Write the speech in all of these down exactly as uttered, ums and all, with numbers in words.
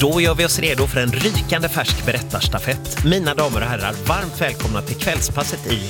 Då gör vi oss redo för en rykande färsk berättarstafett. Mina damer och herrar, varmt välkomna till kvällspasset i...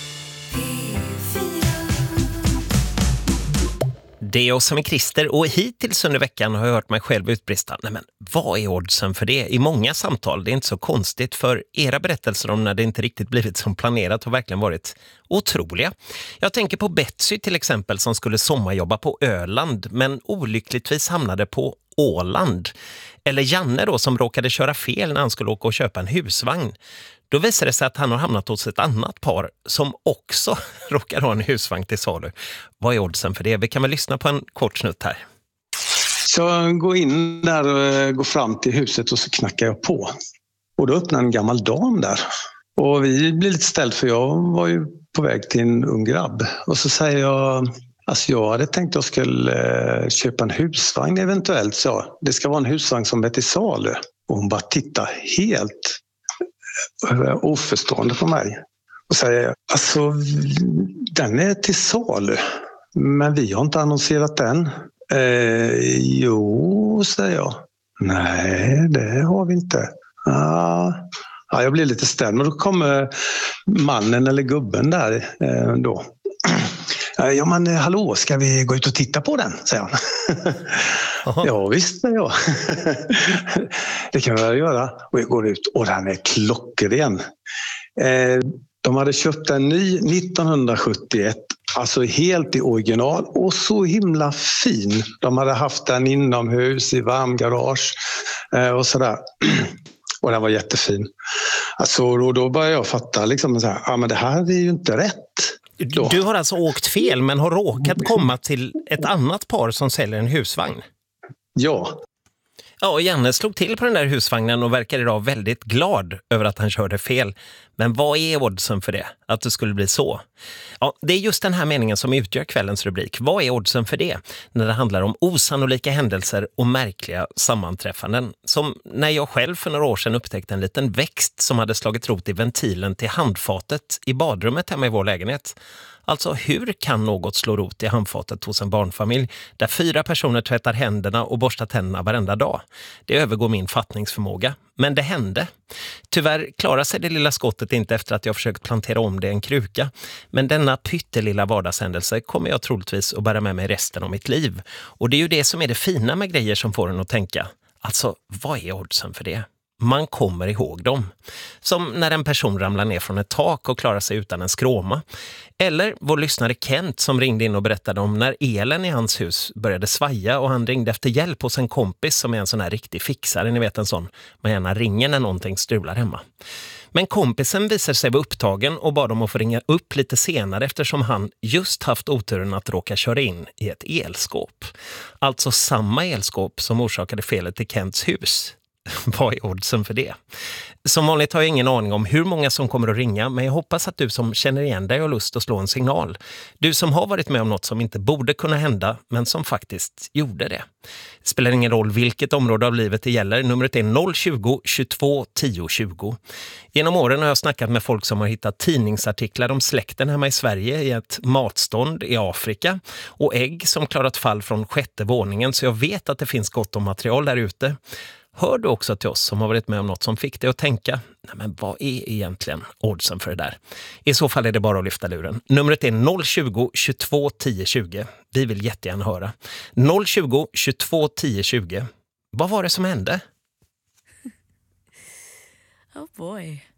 Det är jag som är Christer och hittills under veckan har jag hört mig själv utbrista. Nej men, vad är oddsen för det? I många samtal, det är inte så konstigt för era berättelser om när det inte riktigt blivit som planerat har verkligen varit otroliga. Jag tänker på Betsy till exempel som skulle sommarjobba på Öland men olyckligtvis hamnade på Åland. Eller Janne då som råkade köra fel när han skulle åka och köpa en husvagn. Då visade det sig att han har hamnat hos ett annat par som också råkar ha en husvagn till salu. Vad är oddsen för det? Vi kan väl lyssna på en kort snutt här. Så jag går in där och går fram till huset och så knackar jag på. Och då öppnar en gammal dam där. Och vi blir lite ställd för jag var ju på väg till en ung grabb. Och så säger jag, alltså jag hade tänkt att jag skulle köpa en husvagn eventuellt. Så det ska vara en husvagn som är till salu. Och hon bara tittar helt oförstående på mig och säger, alltså den är till salu men vi har inte annonserat den. Eh, jo, säger jag. Nej, det har vi inte. Ah, ja, jag blir lite ställd men då kommer mannen eller gubben där eh, då. Ja men hallå, ska vi gå ut och titta på den, säger han. Ja visst, säger jag. Det kan vi väl göra. Och jag går ut och den är klockren. Eh, de hade köpt en ny nittonhundrasjuttioett, alltså helt i original och så himla fin. De hade haft den inomhus i varmgarage eh, och sådär. Och den var jättefin. Alltså då, då började jag fatta liksom så här, ja men det här är ju inte rätt. Då. Du har alltså åkt fel men har råkat komma till ett annat par som säljer en husvagn. Ja. Ja, och Janne slog till på den där husvagnen och verkar idag väldigt glad över att han körde fel. Men vad är oddsen för det? Att det skulle bli så? Ja, det är just den här meningen som utgör kvällens rubrik. Vad är oddsen för det? När det handlar om osannolika händelser och märkliga sammanträffanden. Som när jag själv för några år sedan upptäckte en liten växt som hade slagit rot i ventilen till handfatet i badrummet hemma i vår lägenhet. Alltså hur kan något slå rot i handfatet hos en barnfamilj där fyra personer tvättar händerna och borstar tänderna varenda dag? Det övergår min fattningsförmåga. Men det hände. Tyvärr klarar sig det lilla skottet inte efter att jag försökt plantera om det i en kruka. Men denna pyttelilla vardagshändelse kommer jag troligtvis att bära med mig resten av mitt liv. Och det är ju det som är det fina med grejer som får en att tänka. Alltså, vad är oddsen för det? Man kommer ihåg dem. Som när en person ramlar ner från ett tak och klarar sig utan en skråma. Eller vår lyssnare Kent som ringde in och berättade om när elen i hans hus började svaja och han ringde efter hjälp hos en kompis som är en sån här riktig fixare, ni vet en sån man gärna ringer när någonting strular hemma. Men kompisen visade sig vara upptagen och bad om att få ringa upp lite senare eftersom han just haft oturen att råka köra in i ett elskåp. Alltså samma elskåp som orsakade felet i Kents hus. Vad är oddsen för det? Som vanligt har jag ingen aning om hur många som kommer att ringa, men jag hoppas att du som känner igen dig har lust att slå en signal. Du som har varit med om något som inte borde kunna hända, men som faktiskt gjorde det. Det spelar ingen roll vilket område av livet det gäller. Numret är noll tjugo, tjugotvå, tio, tjugo. Genom åren har jag snackat med folk som har hittat tidningsartiklar om släkten hemma i Sverige i ett matstånd i Afrika och ägg som klarat fall från sjätte våningen, så jag vet att det finns gott om material där ute. Hör du också till oss som har varit med om något som fick dig att tänka, nej men vad är egentligen oddsen för det där? I så fall är det bara att lyfta luren. Numret är noll tjugo, tjugotvå, tio, tjugo. Vi vill jättegärna höra. noll tjugo, tjugotvå, tio, tjugo. Vad var det som hände? Oh boy.